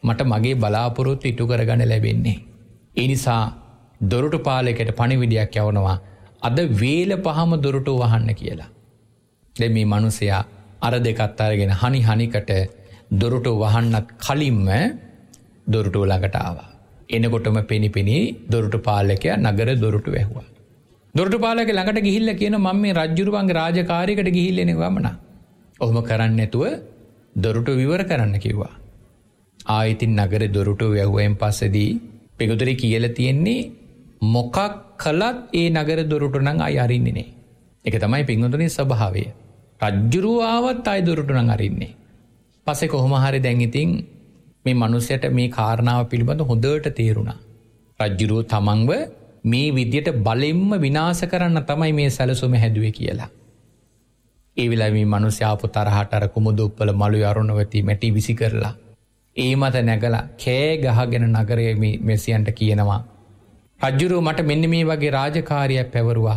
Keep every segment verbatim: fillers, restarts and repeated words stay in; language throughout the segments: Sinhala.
මට මගේ බලාපොරොත්තු ඉටු කරගන්න ලැබෙන්නේ. ඒ නිසා දොරටු පාලකයට පණිවිඩයක් යවනවා අද වේල පහම දොරටු වහන්න කියලා. දැන් මේ මිනිසයා අර දෙකත් අරගෙන හනි හනිකට දොරටු වහන්නත් කලින්ම දොරටු ළඟට ආවා. එනකොටම පෙනිපෙනී දොරටු පාලකයා නගර දොරටු වැහුවා. දොරටු පාලකයා ළඟට ගිහිල්ලා කියන මම මේ රජුරුවන්ගේ රාජකාරියකට ගිහිල්ලා එනේ වමන. ඔහොම කරන්නේ නැතුව දොරටු විවර කරන්න කිව්වා. ආයිතින් නගර දොරටු වැහුවෙන් පස්සේදී පිටුතරේ කියලා තියෙන්නේ මොකක් කළත් ඒ නගර දොරටු නම් ආයි අරින්නේ නැහැ. ඒක තමයි පිටුතුනේ ස්වභාවය. රජුරුව ආවත් ආයි දොරටු නම් අරින්නේ. පස්සේ කොහොම හරි දැන් ඉතින් මේ මිනිසයාට මේ කාරණාව පිළිබඳ හොඳට තේරුණා. රජුරුව තමන්ව මේ විදියට බලෙන්ම විනාශ කරන්න තමයි මේ සැලසුම හැදුවේ කියලා. ඒ වෙලාවේ මේ මිනිසයා ආපු තරහට අර කුමුදු උප්පල මලු යරුණවති මැටි විසි කරලා ඒ මත නැගලා කෑ ගහගෙන නගරයේ මේ මෙසියන්ට කියනවා රජුරුව මට මෙන්න මේ වගේ රාජකාරියක් පැවරුවා.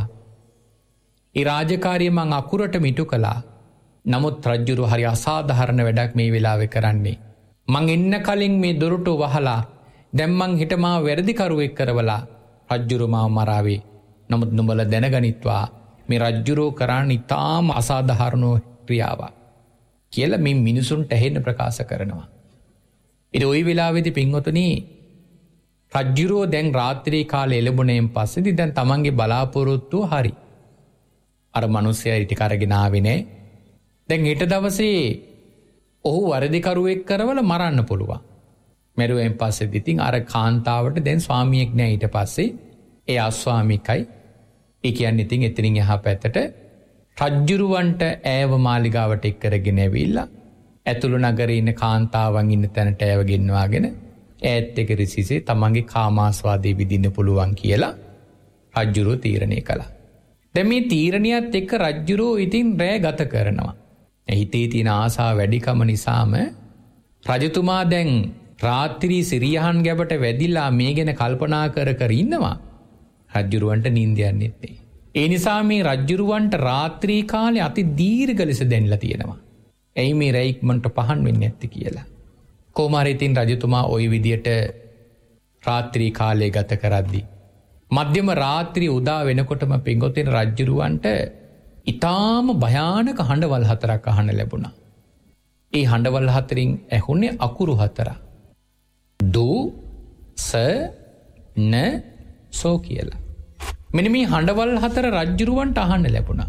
ඒ රාජකාරිය මං අකුරට මිටු කළා. නමුත් රජුරුව හරි අසාධාරණ වැඩක් මේ වෙලාවේ කරන්නේ. මං එන්න කලින් මේ දොරටු වහලා දැන් මං හිට මාව වැරදිකරුවෙක් කරවලා රජ්ජුරුව මාව මරාවේ. නමුත් නුඹලා දැනගනිත්වා මේ රජ්ජුරුව කරන්නේ ඉතාම අසාධාරණ ක්‍රියාවක් කියලා මේ මිනිසුන්ට ඇහෙන්න ප්‍රකාශ කරනවා. ඊට ওই වෙලාවේදී පින්වතුනි රජ්ජුරුව දැන් රාත්‍රී කාලේ එළඹුණෙන් පස්සේදී දැන් තමන්ගේ බලාපොරොත්තුව හරි. අර මිනිස්සයා ඊට කරගෙන ආවේ නෑ. දැන් ඊට දවසේ ඔහු වරදිකරුවෙක් කරවල මරන්න පුළුවන්. මැරුවෙන් පස්සේ ඉතින් අර කාන්තාවට දැන් ස්වාමියෙක් නෑ ඊට පස්සේ ඒ අස්වාමිකයි. ඒ කියන්නේ ඉතින් එතනින් එහා පැත්තට රජ්ජුරුවන්ට ඈව මාලිගාවට එක් කරගෙන ඇවිල්ලා ඇතුළු නගරේ ඉන්න කාන්තාවන් ඉන්න තැනට ඈව ගෙන්නවාගෙන ඈත් එක රිසිසේ තමන්ගේ කාමාස්වාදේ විඳින්න පුළුවන් කියලා රජ්ජුරුව තීරණය කළා. දැන් මේ තීරණියත් එක්ක රජ්ජුරුව ඉතින් රැය ගත කරනවා. හිතේ තියෙන ආසාව වැඩිකම නිසාම රජතුමා දැන් රාත්‍රී සිරියහන් ගැබට වැදිලා මේ ගැන කල්පනා කර කර ඉන්නවා. රජ්ජුරුවන්ට නිින්ද යන්නේ නැහැ. ඒ නිසා මේ රජ්ජුරුවන්ට රාත්‍රී කාලේ අති දීර්ඝ ලෙස දැන්ලා තියෙනවා. එයි මේ රැය ඉක්මනට පහන් වෙන්නේ නැත්තේ කියලා. කොහොම හරි ඉතින් රජතුමා ওই විදියට රාත්‍රී කාලේ ගත කරද්දී මධ්‍යම රාත්‍රී උදා වෙනකොටම පින්ගොතෙන් රජ්ජුරුවන්ට ඊටාම භයානක හඬවල් හතරක් අහන්න ලැබුණා. ඒ හඬවල් හතරින් ඇහුනේ අකුරු හතරක්. දු ස න සෝ කියලා. මෙන්න මේ හඬවල් හතර රජ්ජුරුවන්ට අහන්න ලැබුණා.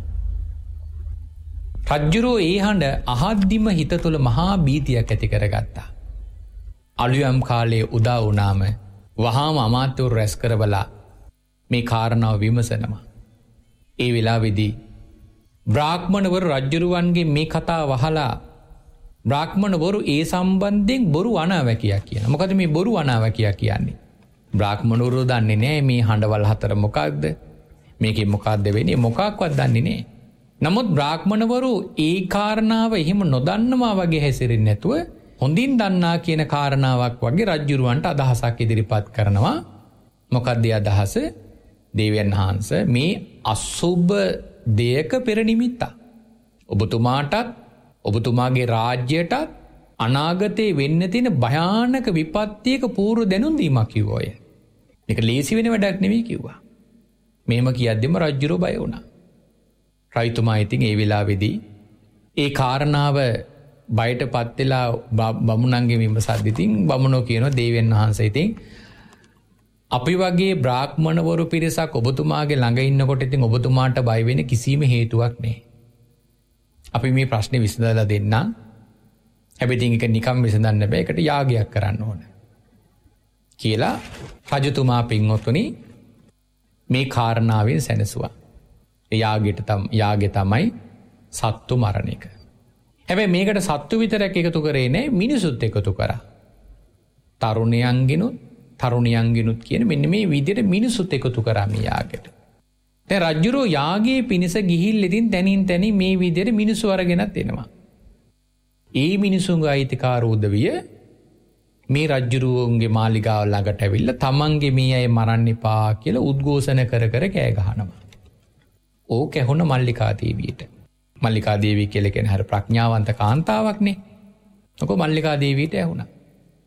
රජ්ජුරුව ඒ හඬ අහද්දිම හිත තුළ මහා බීතියක් ඇති කරගත්තා. අලුයම් කාලේ උදා වුණාම වහාම අමාත්‍යවරු රැස් කරවලා මේ කාරණාව විමසනවා. ඒ වෙලාවේදී බ්‍රාහ්මණවරු රජ්ජුරුවන්ගේ මේ කතාව අහලා බ්‍රාහ්මණවරු ඒ සම්බන්ධයෙන් බොරු අනාවැකියක් කියනවා. මොකද මේ බොරු අනාවැකියක් කියන්නේ? බ්‍රාහ්මණවරු දන්නේ නැහැ මේ හඬවල් හතර මොකක්ද? මේකේ මොකක්ද වෙන්නේ? මොකක්වත් දන්නේ නැහැ. නමුත් බ්‍රාහ්මණවරු ඒ කාරණාව එහෙම නොදන්නවා වගේ හැසිරෙන්නේ නැතුව හොඳින් දන්නා කියන කාරණාවක් වගේ රජ්ජුරුවන්ට අදහසක් ඉදිරිපත් කරනවා. මොකක්ද ඒ අදහස? දේවයන් වහන්සේ මේ අසුබ දෙයක පෙර නිමිත්තක්. ඔබතුමාටත් ඔබතුමාගේ රාජ්‍යයටත් අනාගතේ වෙන්න තියෙන භයානක විපත්තියක පූර්ව දැනුම් දීමක් කිව්වෝය. මේක ලේසි වෙන වැඩක් නෙවෙයි කිව්වා. මෙහෙම කියද්දිම රජුරෝ බය වුණා. රයිතුමා ඉතින් ඒ වෙලාවේදී ඒ කාරණාව බයටපත් වෙලා බමුණන්ගේ විමසද්දී ඉතින් බමුණෝ කියනවා දේවයන් වහන්සේ ඉතින් අපි වගේ බ්‍රාහ්මණවරු පිරිසක් ඔබතුමාගේ ළඟ ඉන්නකොට ඉතින් ඔබතුමාට බය වෙන්න කිසිම හේතුවක් නැහැ. අපි මේ ප්‍රශ්නේ විසඳලා දෙන්නම්. හැබැයි ඉතින් ඒක නිකම් විසඳන්න බෑ. ඒකට යාගයක් කරන්න ඕන. කියලා රජතුමා පින්වත්නි මේ කාරණාවෙන් සැනසුවා. ඒ යාගෙට තම යාගේ තමයි සත්තු මරණ එක. හැබැයි මේකට සත්තු විතරක් එකතු කරේ නෑ මිනිසුත් එකතු කරා. තරුණයන්ගිනුත් තරුණියන්ගිනුත් කියන මෙන්න මේ විදිහට මිනිසුත් එකතු කරා මේ යාගෙට. දැන් රජුරෝ යාගයේ පිනිස ගිහිල්ලා ඉතින් තනින් තනි මේ විදිහට මිනිසු අරගෙනත් එනවා. ඒ මිනිසුන්ගේ අයිතිකාර උදවිය මේ රජුරුවන්ගේ මාලිගාව ළඟට ඇවිල්ලා තමන්ගේ මේ අය මරන්න එපා කියලා උද්ඝෝෂණ කර කර කෑ ගහනවා. ඕක ඇහුණ මල්ලිකා දේවියට. මල්ලිකා දේවිය කියලා කියන හර ප්‍රඥාවන්ත කාන්තාවක්නේ. ඔක මල්ලිකා දේවියට ඇහුණා.